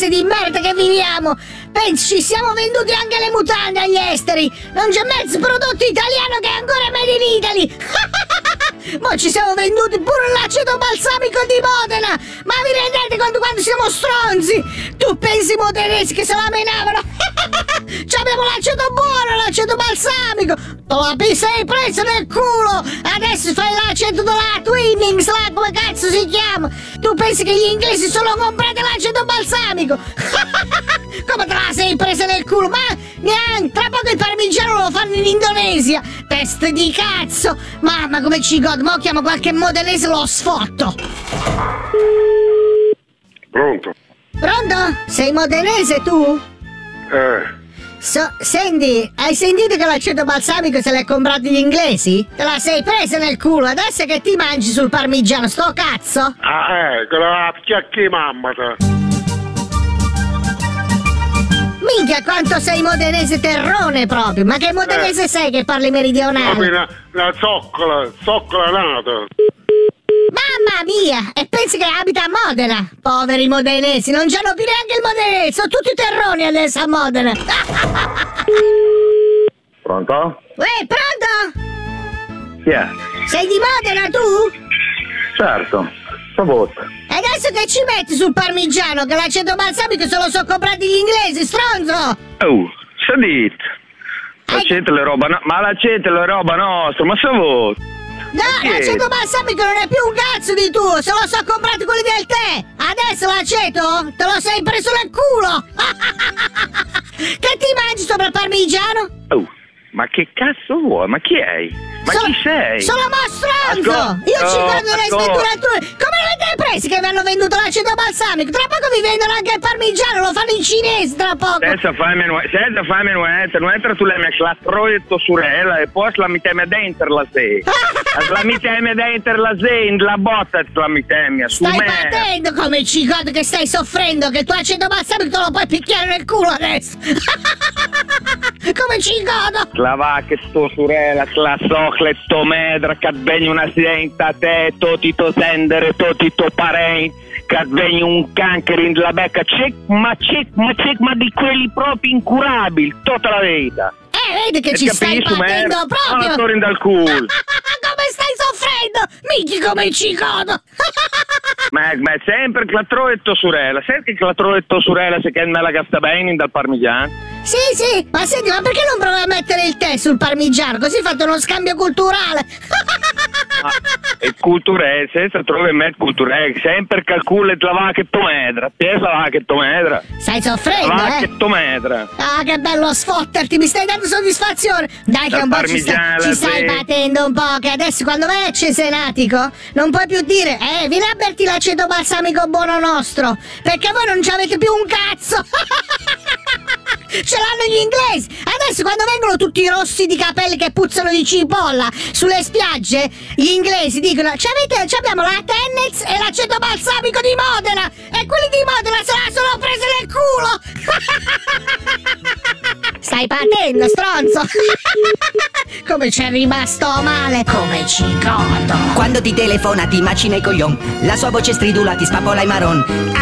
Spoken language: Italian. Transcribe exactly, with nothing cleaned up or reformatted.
paese di merda che viviamo. Pensi, ci siamo venduti anche le mutande agli esteri. Non c'è mezzo prodotto italiano che è ancora made in Italy. Ma ci siamo venduti pure l'aceto balsamico di Modena. Ma vi rendete conto quando siamo stronzi? Tu pensi modenesi che se la menavano? C'abbiamo l'aceto buono, l'aceto balsamico. La pista hai preso nel culo. Adesso fai l'aceto della Twinings, là, come cazzo si chiama? Tu pensi che gli inglesi solo comprate l'aceto balsamico? Come te la sei presa nel culo? Ma neanche, tra poco il parmigiano lo fanno in Indonesia. Testa di cazzo. Mamma come ci godo. Mo chiamo qualche modenese, lo sfotto. Pronto? Pronto? Sei modenese tu? Eh. So, senti, hai sentito che l'aceto balsamico se l'hai comprato gli inglesi? Te la sei presa nel culo, adesso che ti mangi sul parmigiano, sto cazzo? Ah, eh, che la picchiacchi mamma te. Minchia, quanto sei modenese terrone proprio, ma che modenese eh. sei che parli meridionale? Una, una zoccola, zoccola nata. Mamma mia! E pensi che abita a Modena? Poveri modenesi, non c'hanno più neanche il modenese, sono tutti terroni adesso a Modena. Pronto? Uè, pronto? Chi è? Sei di Modena tu? Certo, Savot. E adesso che ci metti sul parmigiano che l'aceto balsamico se lo so comprati gli inglesi, stronzo? Oh, sentite. L'aceto è roba no- ma l'aceto è roba nostra, ma Savot. No, l'aceto balsamico non è più un cazzo di tuo, se lo so comprati quelli del tè. Adesso l'aceto te lo sei preso nel culo. Che ti mangi sopra il parmigiano? Oh, ma che cazzo vuoi? Ma chi è? Ma sono, chi sei? Sono mostronzo! Ascol- Io ci oh, guardo le ascol- sventure. Come l'avete presi che mi hanno venduto l'aceto balsamico? Tra poco vi vendono anche il parmigiano, lo fanno in cinese tra poco. Senza farmi nuova, senza farmi nuova, non entra tu le mie sclattroie tua sorella e poi la miteme dentro la sei. La miteme dentro la sei, la botta la miteme, su stai me. Stai battendo come ci godo che stai soffrendo, che il tuo aceto balsamico te lo puoi picchiare nel culo adesso. Come ci godo. La va che sto sorella, la socletto medra, che avvegni una accidente a te, toti to sendere, toti to parenti, che avvegni un cancro in la becca, c'è, ma c'è, ma c'è, ma di quelli proprio incurabili, tutta la vita. Eh, vedi che e ci stai battendo mer- proprio. Ah, torni dal culo. Come stai soffrendo? Minchia come ci godo. Ma, ma è sempre che la trovo e tua sorella, senti che la trovo e tua sorella se che me la gasta bene dal parmigiano. Sì, sì, ma senti, ma perché non provi a mettere il tè sul parmigiano? Così fate uno scambio culturale. Ah, e culturale, senza trovi me culturale, sempre calcula la va che tu medra, te la va che tu medra. Stai soffrendo, la va eh? che tu medra. Ah, che bello sfotterti, mi stai dando soddisfazione. Dai che Dal un po' ci, sta, ci stai sì. battendo un po', che adesso quando vai a Cesenatico non puoi più dire, eh, vieni a berti l'aceto balsamico buono nostro, perché voi non ci avete più un cazzo. Ce l'hanno gli inglesi. Adesso quando vengono tutti rossi di capelli che puzzano di cipolla sulle spiagge, gli inglesi dicono c'avete, c'abbiamo la Tennent's e l'aceto balsamico di Modena, e quelli di Modena se la sono prese nel culo. Stai patendo, stronzo. Come c'è rimasto male. Come ci godo. Quando ti telefona ti macina i coglion, la sua voce stridula ti spapola i marron.